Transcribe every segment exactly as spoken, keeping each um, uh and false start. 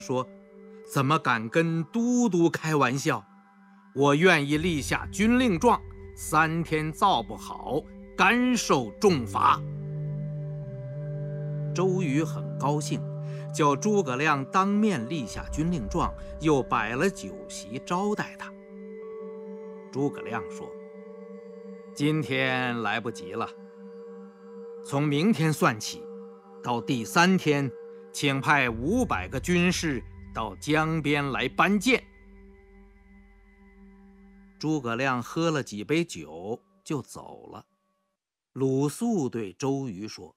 说：怎么敢跟都督开玩笑？我愿意立下军令状，三天造不好，甘受重罚。周瑜很高兴，叫诸葛亮当面立下军令状，又摆了酒席招待他。诸葛亮说：今天来不及了，从明天算起，到第三天，请派五百个军士到江边来搬箭。诸葛亮喝了几杯酒就走了。鲁肃对周瑜说：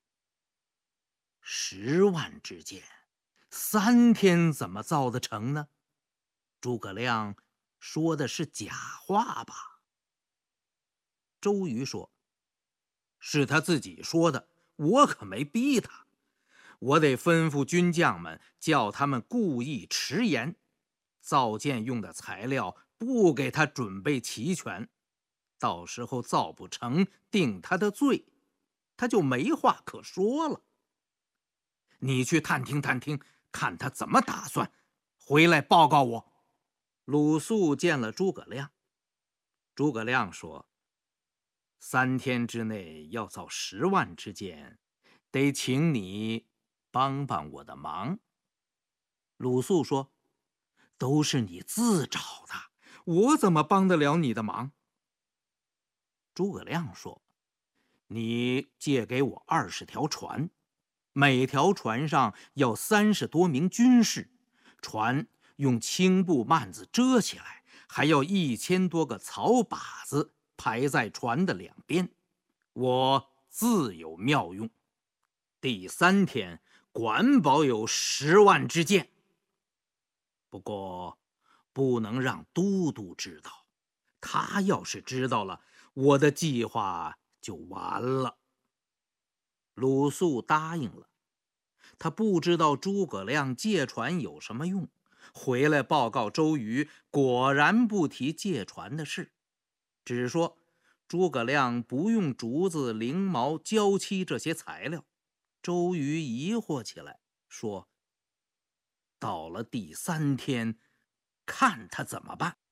十万支箭，三天怎么造得成呢？诸葛亮说的是假话吧？周瑜说：是他自己说的，我可没逼他。我得吩咐军将们，叫他们故意迟延，造箭用的材料不给他准备齐全，到时候造不成，定他的罪，他就没话可说了。你去探听探听，看他怎么打算，回来报告我。鲁肃见了诸葛亮，诸葛亮说：三天之内要造十万支箭，得请你帮帮我的忙。鲁肃说：都是你自找的，我怎么帮得了你的忙？诸葛亮说：你借给我二十条船，每条船上要三十多名军士，船用青布幔子遮起来，还要一千多个草靶子排在船的两边，我自有妙用。第三天管保有十万支箭，不过不能让都督知道，他要是知道了，我的计划就完了。鲁肃答应了。他不知道诸葛亮借船有什么用，回来报告周瑜，果然不提借船的事，只说诸葛亮不用竹子、绫毛、胶漆这些材料。周瑜疑惑起来，说：到了第三天，看他怎么办。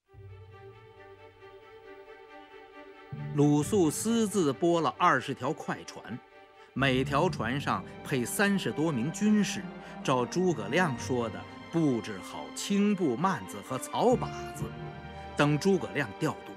鲁肃私自拨了二十条快船，每条船上配三十多名军士，照诸葛亮说的布置好青布幔子和草靶子，等诸葛亮调度。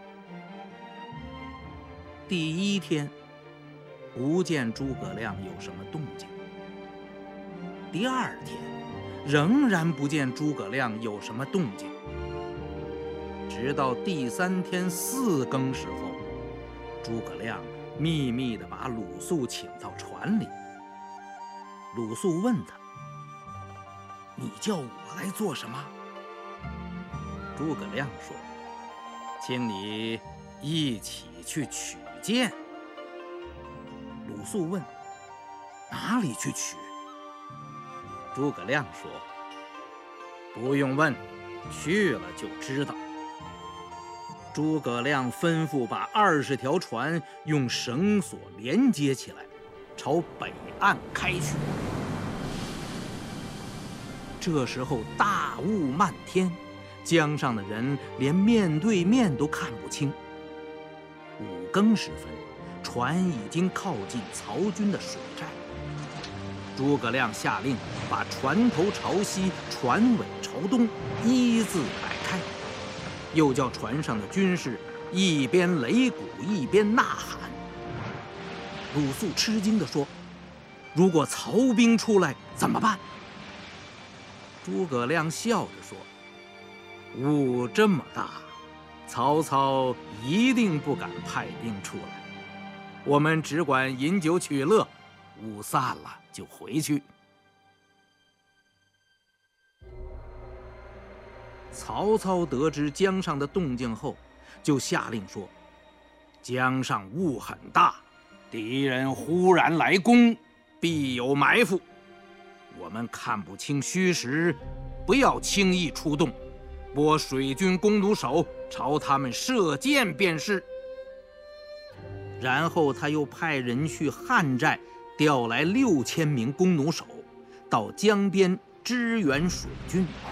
第一天不见诸葛亮有什么动静，第二天仍然不见诸葛亮有什么动静，直到第三天四更时候，诸葛亮秘密地把鲁肃请到船里。鲁肃问他：你叫我来做什么？诸葛亮说：请你一起去取箭。鲁肃问：哪里去取？诸葛亮说：不用问，去了就知道。诸葛亮吩咐把二十条船用绳索连接起来，朝北岸开去。这时候大雾漫天，江上的人连面对面都看不清。五更时分，船已经靠近曹军的水寨。诸葛亮下令把船头朝西，船尾朝东，一字摆开，又叫船上的军士一边擂鼓一边呐喊。鲁肃吃惊地说：如果曹兵出来怎么办？诸葛亮笑着说：雾这么大，曹操一定不敢派兵出来，我们只管饮酒取乐，雾散了就回去。曹操得知江上的动静后，就下令说：江上雾很大，敌人忽然来攻，必有埋伏，我们看不清虚实，不要轻易出动，拨水军弓弩手朝他们射箭便是。然后他又派人去汉寨调来六千名弓弩手，到江边支援水军。